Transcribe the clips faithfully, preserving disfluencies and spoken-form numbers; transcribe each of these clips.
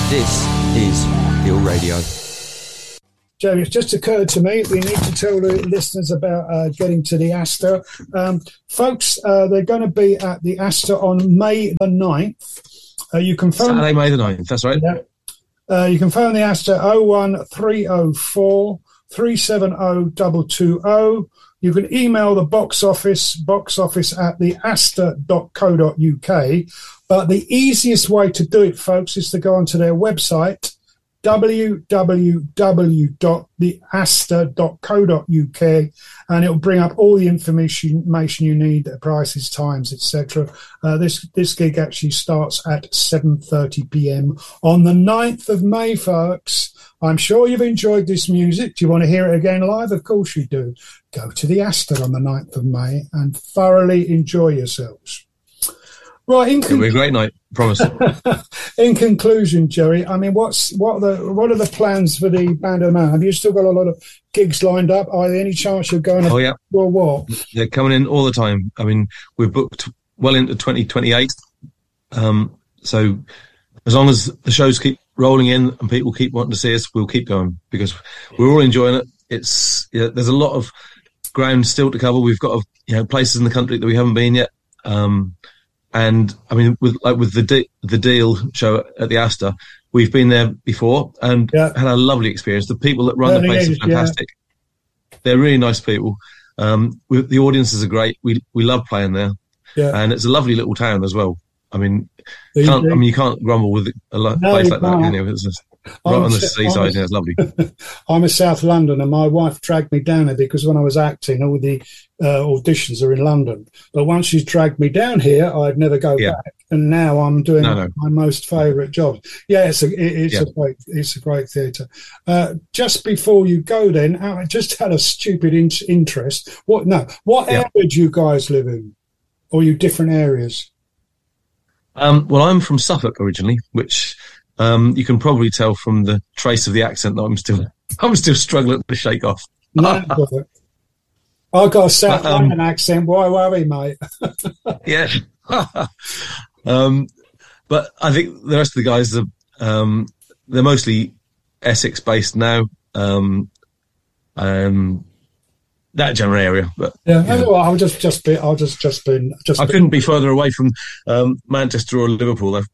This is Peel Radio. Jerry, it's just occurred to me we need to tell the listeners about uh, getting to the Astor. Um, folks, uh, they're going to be at the Astor on May the ninth. Uh, you can phone Saturday, May the ninth, that's right. Yeah. Uh, you can phone the Astor oh one three oh four, three seven oh two two oh. You can email the box office, box office at the astor dot co dot uk. But the easiest way to do it, folks, is to go onto their website, w w w dot the astor dot co dot uk, and it'll bring up all the information, information you need, the prices, times, et cetera. Uh, this this gig actually starts at seven thirty p.m. on the ninth of May, folks. I'm sure you've enjoyed this music. Do you want to hear it again live? Of course you do. Go to the Astor on the ninth of May and thoroughly enjoy yourselves. Right, in con- It'll be a great night, promise. In conclusion, Jerry, I mean, what's what are the what are the plans for the Band of the Man? Have you still got a lot of gigs lined up? Are there any chance you're going? Oh yeah, or what? They're coming in all the time. I mean, we're booked well into twenty twenty-eight. Um, so as long as the shows keep rolling in and people keep wanting to see us, we'll keep going because we're all enjoying it. It's yeah, there's a lot of ground still to cover. We've got you know places in the country that we haven't been yet. Um, And I mean, with like with the De- the Deal show at the Astor, we've been there before and yeah. had a lovely experience. The people that run yeah, the place are fantastic. Yeah. They're really nice people. Um, we, the audiences are great. We we love playing there, yeah. and it's a lovely little town as well. I mean, can't, I mean you can't grumble with a lo- no, place like that. You know, it's just right I'm on the a, seaside. Yeah, it's lovely. I'm a South London, and my wife dragged me down there because when I was acting, all the uh, auditions are in London. But once she dragged me down here, I'd never go yeah. back. And now I'm doing no, no. my most favourite job. Yeah, it's a it, it's yeah. a great it's a great theatre. Uh, just before you go, then, I just out of stupid in- interest, what no, what yeah. area do you guys live in, or you different areas? Um, well, I'm from Suffolk originally, which um, you can probably tell from the trace of the accent that I'm still I'm still struggling to shake off. No, I've got a South um, London accent. Why worry, mate? yeah. um, but I think the rest of the guys are um, they're mostly Essex based now. Um, um, that general area, but yeah, yeah. Well, I'll just just be. I'll just just been. Just. I been. couldn't be further away from um, Manchester or Liverpool. All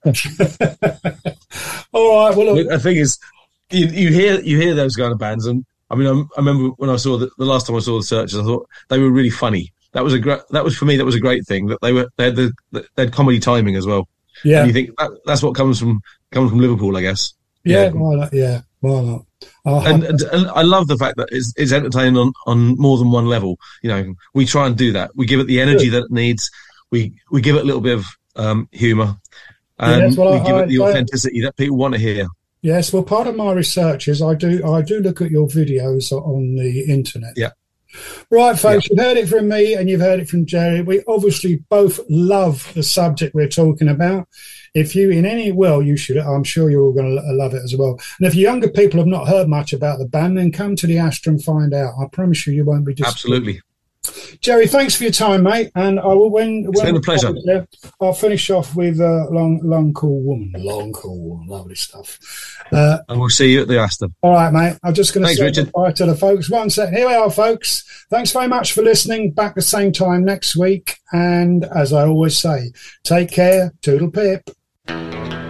right. Well, look. The thing is, you, you hear you hear those kind of bands, and I mean, I, I remember when I saw the, the last time I saw the Searchers, I thought they were really funny. That was a great. That was for me. That was a great thing that they were. They had the they had comedy timing as well. Yeah. And you think that, that's what comes from comes from Liverpool, I guess. Yeah. yeah. Why not? Yeah. Why not? And, and, and I love the fact that it's, it's entertaining on, on more than one level. You know, we try and do that. We give it the energy that it needs. We we give it a little bit of um, humour, and yes, well, we I, give it the I, authenticity I, that people want to hear. Yes, well, part of my research is I do I do look at your videos on the internet. Yeah. Right, folks, yeah. you've heard it from me and you've heard it from Jerry. We obviously both love the subject we're talking about. If you in any, well, you should, I'm sure you're all going to love it as well. And if younger people have not heard much about the band, then come to the Astor and find out. I promise you, you won't be disappointed. Absolutely. Jerry, thanks for your time, mate. And I will, when, it's when been a pleasure. There, I'll finish off with uh, Long Long Cool Woman. Long Cool Woman, lovely stuff. Uh, and we'll see you at the Astor. All right, mate. I'm just going to say Richard. goodbye to the folks. One sec. Here we are, folks. Thanks very much for listening. Back the same time next week. And as I always say, take care. Toodle pip.